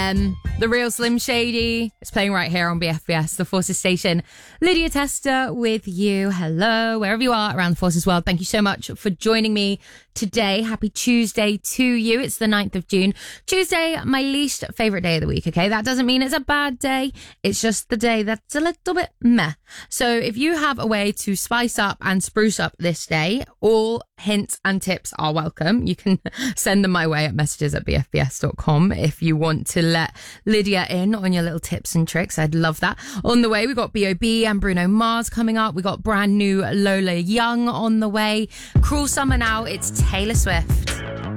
The Real Slim Shady. It's playing right here on BFBS, the Forces Station. Lydia Tester with you. Hello, wherever you are around the Forces world. Thank you so much for joining me today. Happy Tuesday to you. It's the 9th of June. Tuesday, my least favourite day of the week, okay? That doesn't mean it's a bad day. It's just the day that's a little bit meh. So if you have a way to spice up and spruce up this day, all hints and tips are welcome. You can send them my way at messages@bfbs.com if you want to let Lydia in on your little tips and tricks. I'd love that. On the way, we got B.O.B. and Bruno Mars coming up. We got brand new Lola Young on the way. Cruel Summer now. It's Taylor Swift.